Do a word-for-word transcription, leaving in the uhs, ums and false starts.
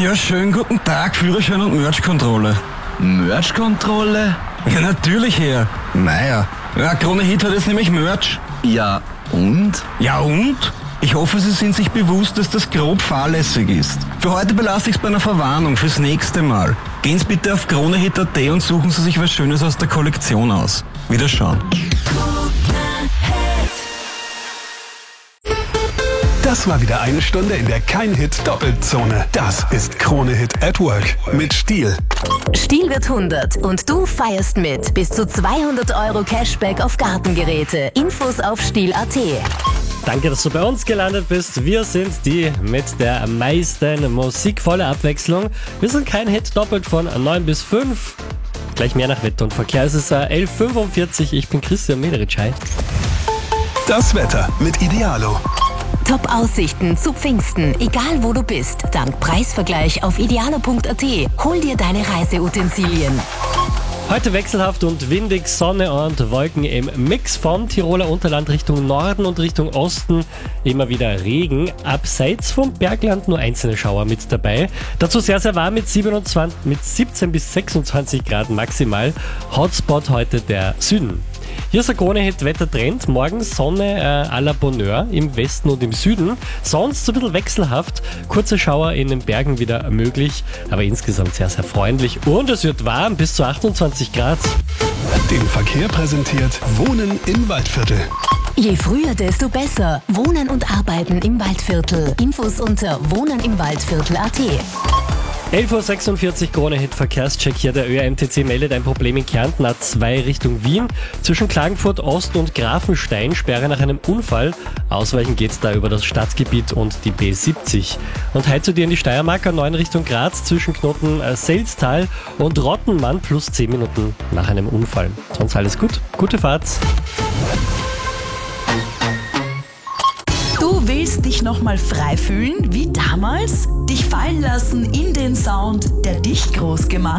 Ja, schönen guten Tag, Führerschein und Merch-Kontrolle. Merch-Kontrolle? Ja, natürlich, Herr. Naja, ja, Krone Hit hat jetzt nämlich Merch. Ja, und? Ja, und? Ich hoffe, Sie sind sich bewusst, dass das grob fahrlässig ist. Für heute belasse ich es bei einer Verwarnung fürs nächste Mal. Gehen Sie bitte auf kronehit punkt at und suchen Sie sich was Schönes aus der Kollektion aus. Wiederschauen. Das war wieder eine Stunde in der Kein-Hit-Doppelzone. Das ist Krone Hit at Work mit Stiel. Stiel wird hundert und du feierst mit. Bis zu zweihundert Euro Cashback auf Gartengeräte. Infos auf stiel punkt at. Danke, dass du bei uns gelandet bist. Wir sind die mit der meisten musikvolle Abwechslung. Wir sind kein Hit doppelt von neun bis fünf. Gleich mehr nach Wetter und Verkehr. Es ist elf Uhr fünfundvierzig. Ich bin Christian Mederitsch. Hi. Das Wetter mit Idealo. Top-Aussichten zu Pfingsten, egal wo du bist. Dank Preisvergleich auf idealo punkt at. Hol dir deine Reiseutensilien. Heute wechselhaft und windig, Sonne und Wolken im Mix vom Tiroler Unterland Richtung Norden und Richtung Osten. Immer wieder Regen, abseits vom Bergland nur einzelne Schauer mit dabei. Dazu sehr, sehr warm mit, siebenundzwanzig, mit siebzehn bis sechsundzwanzig Grad maximal. Hotspot heute der Süden. Hier ist der Krone-Hit-Wettertrend. Morgen Sonne äh, à la Bonheur im Westen und im Süden. Sonst so ein bisschen wechselhaft. Kurze Schauer in den Bergen wieder möglich, aber insgesamt sehr, sehr freundlich. Und es wird warm, bis zu achtundzwanzig Grad. Den Verkehr präsentiert Wohnen im Waldviertel. Je früher, desto besser. Wohnen und Arbeiten im Waldviertel. Infos unter wohnen im waldviertel punkt at. elf Uhr sechsundvierzig, Krone-Hit Verkehrscheck hier. Der Ö R M T C meldet ein Problem in Kärnten A zwei Richtung Wien. Zwischen Klagenfurt Ost und Grafenstein Sperre nach einem Unfall. Ausweichen geht's da über das Stadtgebiet und die B siebzig. Und heute zu dir in die Steiermark A neun Richtung Graz zwischen Knoten Selztal und Rottenmann plus zehn Minuten nach einem Unfall. Sonst alles gut. Gute Fahrt. Du willst dich nochmal frei fühlen, wie damals? Dich fallen lassen in den Sound, der dich groß gemacht hat?